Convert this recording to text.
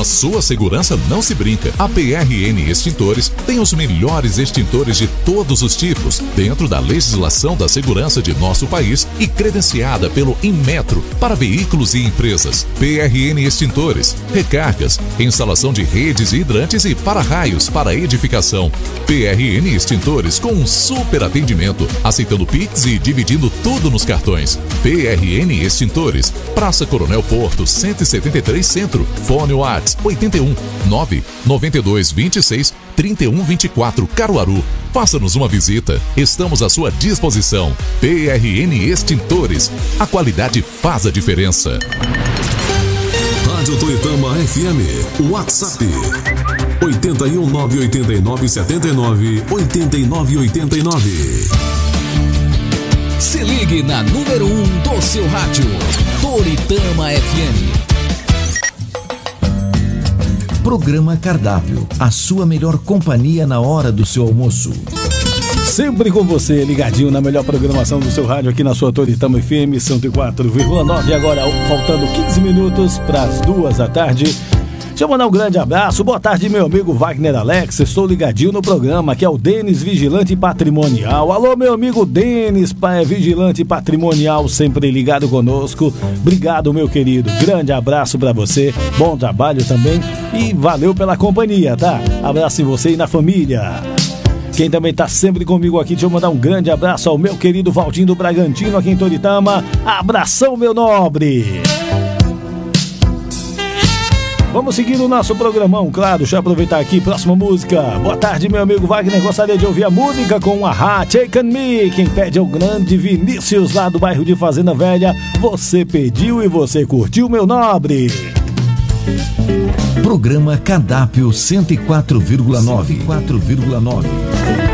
a sua segurança não se brinca. A PRN Extintores tem os melhores extintores de todos os tipos, dentro da legislação da segurança de nosso país e credenciada pelo Inmetro para veículos e empresas. PRN Extintores, recargas, instalação de redes e hidrantes e para-raios para edificação. PRN Extintores com um super atendimento, aceitando Pix e dividindo tudo nos cartões. PRN Extintores, Praça Coronel Porto, 173 Centro. Fone WhatsApp 81 992 26 31 24 Caruaru. Faça-nos uma visita. Estamos à sua disposição. PRN Extintores. A qualidade faz a diferença. Rádio Toritama FM. WhatsApp 81 989 79 89 89. Se ligue na número 1 do seu rádio, Toritama FM. Programa Cardápio, a sua melhor companhia na hora do seu almoço. Sempre com você, ligadinho na melhor programação do seu rádio aqui na sua Toritama FM 104,9. Agora, faltando 15 minutos para as 2 da tarde. Deixa eu mandar um grande abraço. Boa tarde, meu amigo Wagner Alex. Estou ligadinho no programa, que é o Denis Vigilante Patrimonial. Alô, meu amigo Denis, Vigilante Patrimonial, sempre ligado conosco. Obrigado, meu querido. Grande abraço pra você. Bom trabalho também. E valeu pela companhia, tá? Abraço em você e na família. Quem também tá sempre comigo aqui, deixa eu mandar um grande abraço ao meu querido Valdir do Bragantino aqui em Toritama. Abração, meu nobre. Vamos seguir o nosso programão, claro, deixa eu aproveitar aqui, próxima música. Boa tarde, meu amigo Wagner, gostaria de ouvir a música com o Ahá, Take On Me. Quem pede é o grande Vinícius, lá do bairro de Fazenda Velha. Você pediu e você curtiu, meu nobre. Programa Cardápio 104,9.